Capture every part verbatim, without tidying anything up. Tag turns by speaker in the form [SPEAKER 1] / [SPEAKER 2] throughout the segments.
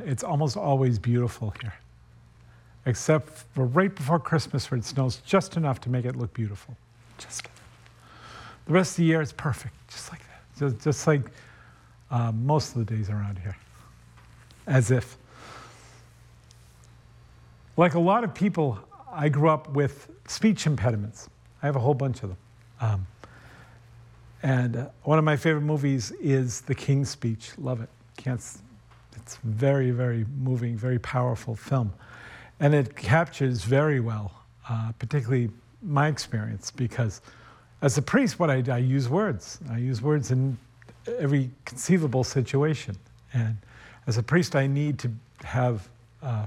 [SPEAKER 1] it's almost always beautiful here. Except for right before Christmas where it snows just enough to make it look beautiful. Just enough. The rest of the year is perfect, just like that. Just, just like uh, most of the days around here. As if. Like a lot of people, I grew up with speech impediments. I have a whole bunch of them. Um, and uh, one of my favorite movies is The King's Speech. Love it. Can't, it's very, very moving, very powerful film. And it captures very well, uh, particularly my experience, because as a priest, what I, I use words. I use words in every conceivable situation. And as a priest, I need to have uh,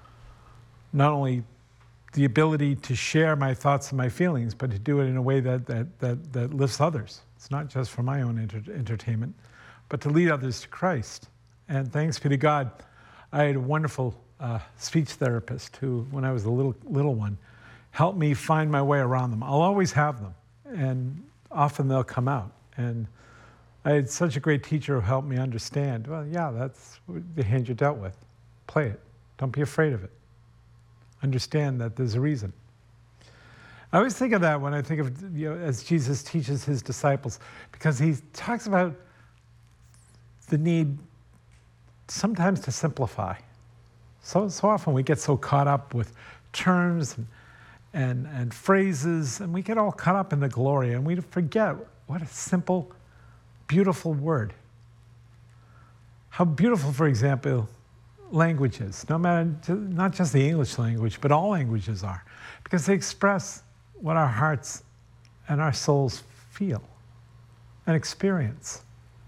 [SPEAKER 1] not only the ability to share my thoughts and my feelings, but to do it in a way that, that, that, that lifts others. It's not just for my own enter- entertainment, but to lead others to Christ. And thanks be to God, I had a wonderful uh, speech therapist who, when I was a little, little one, helped me find my way around them. I'll always have them, and often they'll come out. And I had such a great teacher who helped me understand, well, yeah, that's the hand you're dealt with. Play it. Don't be afraid of it. Understand that there's a reason. I always think of that when I think of, you know, as Jesus teaches his disciples, because he talks about the need sometimes to simplify. So, so often we get so caught up with terms and, and, and phrases, and we get all caught up in the glory, and we forget what a simple, beautiful word. How beautiful, for example, languages, no matter, not just the English language, but all languages are, because they express what our hearts and our souls feel and experience.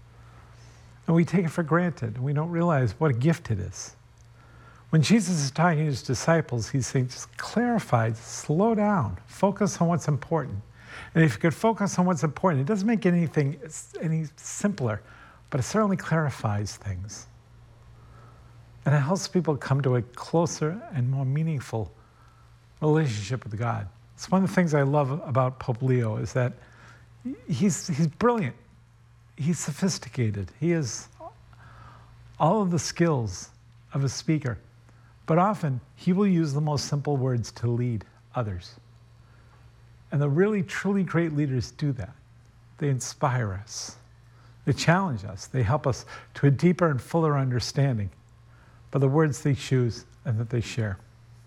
[SPEAKER 1] And we take it for granted, and we don't realize what a gift it is. When Jesus is talking to his disciples, he's saying, just clarify, slow down, focus on what's important. And if you could focus on what's important, it doesn't make anything any simpler, but it certainly clarifies things. And it helps people come to a closer and more meaningful relationship with God. It's one of the things I love about Pope Leo is that he's, he's brilliant. He's sophisticated. He has all of the skills of a speaker. But often, he will use the most simple words to lead others. And the really, truly great leaders do that. They inspire us. They challenge us. They help us to a deeper and fuller understanding by the words they choose and that they share.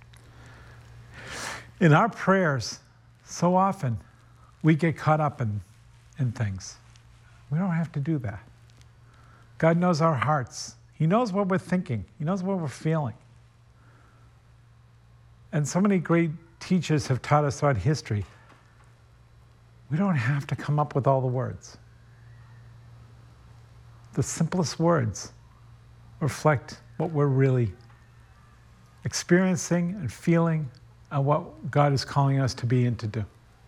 [SPEAKER 1] In our prayers, so often, we get caught up in, in things. We don't have to do that. God knows our hearts. He knows what we're thinking. He knows what we're feeling. And so many great teachers have taught us throughout history, we don't have to come up with all the words. The simplest words reflect what we're really experiencing and feeling and what God is calling us to be and to do.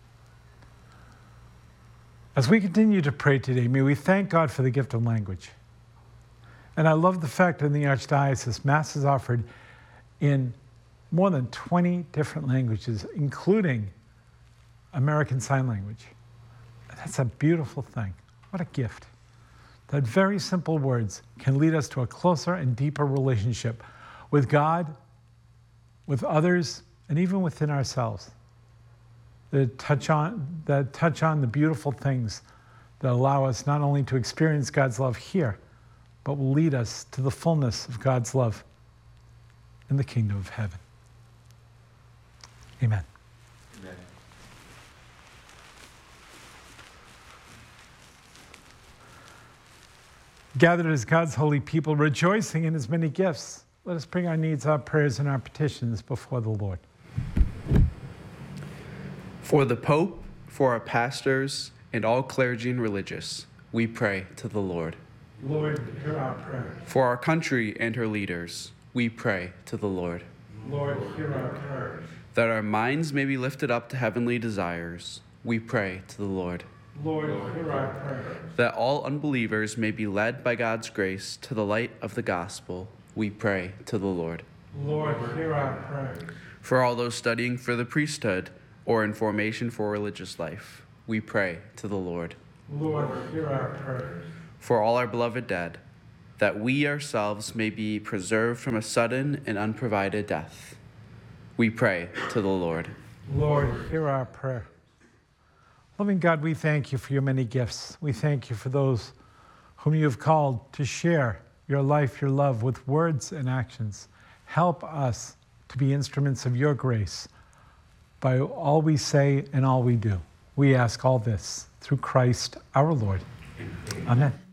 [SPEAKER 1] As we continue to pray today, may we thank God for the gift of language. And I love the fact that in the Archdiocese, Mass is offered in more than twenty different languages, including American Sign Language. That's a beautiful thing. What a gift. That very simple words can lead us to a closer and deeper relationship with God, with others, and even within ourselves. That touch on, that touch on the beautiful things that allow us not only to experience God's love here, but will lead us to the fullness of God's love in the kingdom of heaven. Amen.
[SPEAKER 2] Amen.
[SPEAKER 1] Gathered as God's holy people, rejoicing in his many gifts, let us bring our needs, our prayers, and our petitions before the Lord.
[SPEAKER 2] For the Pope, for our pastors, and all clergy and religious, we pray to the Lord.
[SPEAKER 1] Lord, hear our prayer.
[SPEAKER 2] For our country and her leaders, we pray to the Lord.
[SPEAKER 1] Lord, hear our prayer.
[SPEAKER 2] That our minds may be lifted up to heavenly desires, we pray to the Lord.
[SPEAKER 1] Lord, hear our prayer.
[SPEAKER 2] That all unbelievers may be led by God's grace to the light of the gospel, we pray to the Lord.
[SPEAKER 1] Lord, hear our prayer.
[SPEAKER 2] For all those studying for the priesthood or in formation for religious life, we pray to the Lord.
[SPEAKER 1] Lord, hear our prayer.
[SPEAKER 2] For all our beloved dead, that we ourselves may be preserved from a sudden and unprovided death. We pray to the Lord.
[SPEAKER 1] Lord, hear our prayer. Loving God, we thank you for your many gifts. We thank you for those whom you have called to share your life, your love with words and actions. Help us to be instruments of your grace by all we say and all we do. We ask all this through Christ our Lord. Amen.